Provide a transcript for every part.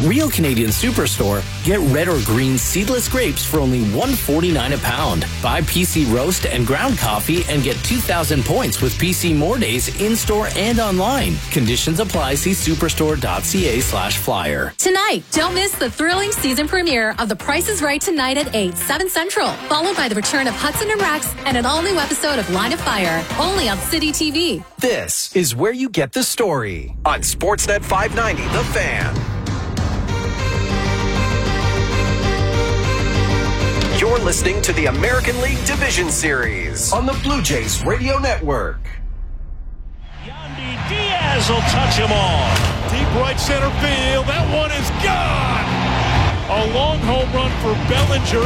Real Canadian Superstore, get red or green seedless grapes for only $1.49 a pound. Buy PC Roast and ground coffee and get 2,000 points with PC More Days in-store and online. Conditions apply. See superstore.ca/flyer. Tonight, don't miss the thrilling season premiere of The Price is Right tonight at 8, 7 Central, followed by the return of Hudson and Rex and an all-new episode of Line of Fire, only on City TV. This is where you get the story on Sportsnet 590, The Fan. You're listening to the American League Division Series on the Blue Jays Radio Network. Yandy Diaz will touch them all. Deep right center field. That one is gone. A long home run for Bellinger.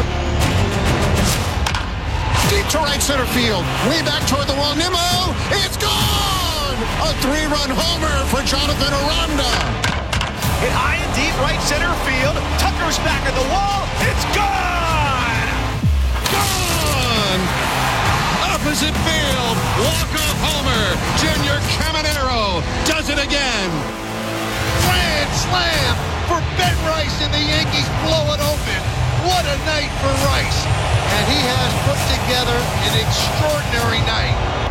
Deep to right center field. Way back toward the wall. Nimmo. It's gone. A 3-run homer for Jonathan Aranda. Hit high and deep right center field. Tucker's back at the wall. It's gone. Opposite field, walk-off homer. Junior Caminero does it again. Grand slam for Ben Rice, and the Yankees blow it open. What a night for Rice. And he has put together an extraordinary night.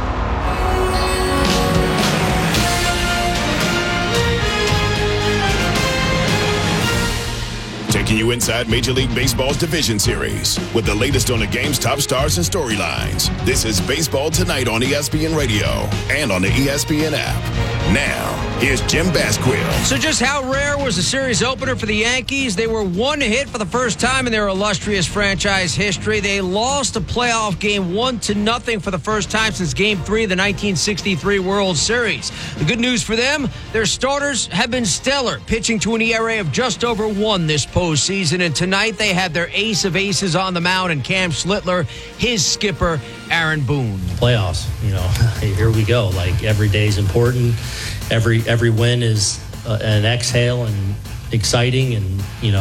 Taking you inside Major League Baseball's Division Series with the latest on the game's top stars and storylines. This is Baseball Tonight on ESPN Radio and on the ESPN app. Now, here's Jim Basquill. So just how rare was the series opener for the Yankees? They were one hit for the first time in their illustrious franchise history. They lost a playoff game 1-0 for the first time since Game 3 of the 1963 World Series. The good news for them, their starters have been stellar, pitching to an ERA of just over 1 this postseason. And tonight they had their ace of aces on the mound and Cam Schlittler, his skipper, Aaron Boone. Playoffs, here we go. Like, every day is important. Every win is an exhale and exciting, and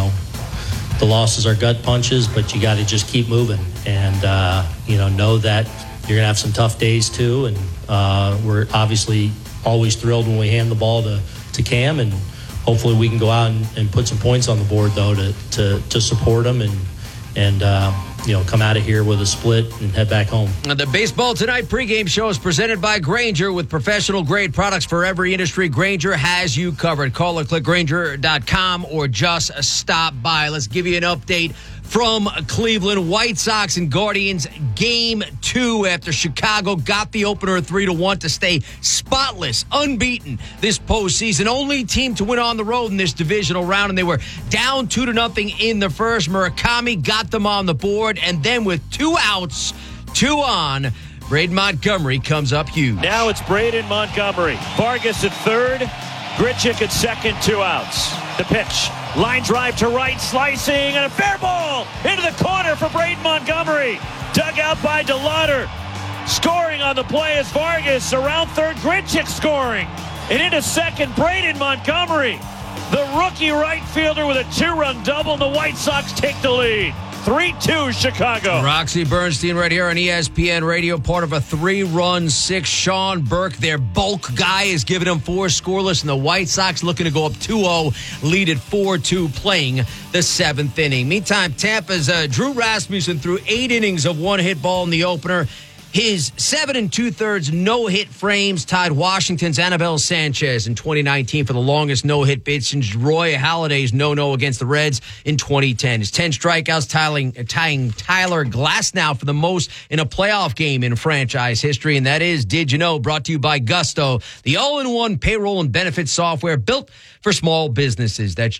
the losses are gut punches, but you got to just keep moving and know that you're gonna have some tough days too. And we're obviously always thrilled when we hand the ball to Cam, and hopefully we can go out and put some points on the board though to support him and come out of here with a split and head back home. The Baseball Tonight pregame show is presented by Grainger. With professional-grade products for every industry, Grainger has you covered. Call or click Grainger.com or just stop by. Let's give you an update from Cleveland. White Sox and Guardians Game 2 after Chicago got the opener 3-1 to stay spotless, unbeaten this postseason. Only team to win on the road in this divisional round, and they were down 2-0 in the first. Murakami got them on the board, and then with 2 outs, 2 on, Braden Montgomery comes up huge. Now it's Braden Montgomery. Vargas at third. Grichuk at second, 2 outs. The pitch. Line drive to right, slicing, and a fair ball into the corner for Braden Montgomery. Dug out by DeLauder. Scoring on the play is Vargas. Around third, Grichuk scoring. And into second, Braden Montgomery. The rookie right fielder with a 2-run double, and the White Sox take the lead. 3-2 Chicago. Roxy Bernstein right here on ESPN Radio, part of a 3-run 6. Sean Burke, their bulk guy, is giving them 4 scoreless, and the White Sox looking to go up 2-0, lead at 4-2, playing the 7th inning. Meantime, Tampa's Drew Rasmussen threw 8 innings of one-hit ball in the opener. His 7 2/3 no-hit frames tied Washington's Anibal Sanchez in 2019 for the longest no-hit bid since Roy Halladay's no-no against the Reds in 2010. His 10 strikeouts tying Tyler Glasnow for the most in a playoff game in franchise history. And that is Did You Know? Brought to you by Gusto, the all-in-one payroll and benefits software built for small businesses. That's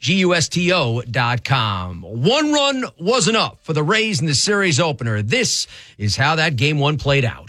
GUSTO.com. 1 run was enough for the Rays in the series opener. This is how that game 1 played out.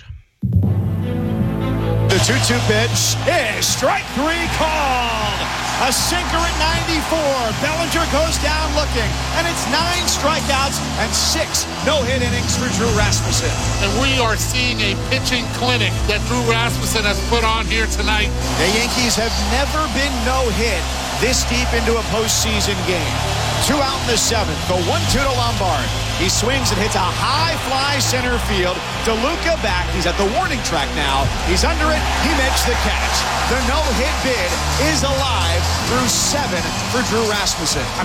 The 2-2 pitch is strike 3 called. A sinker at 94. Bellinger goes down looking, and it's 9 strikeouts and 6 no-hit innings for Drew Rasmussen. And we are seeing a pitching clinic that Drew Rasmussen has put on here tonight. The Yankees have never been no-hit this deep into a postseason game. 2 out in the 7th. The 1-2 to Lombard. He swings and hits a high fly center field. DeLuca back. He's at the warning track now. He's under it. He makes the catch. The no-hit bid is alive through 7 for Drew Rasmussen.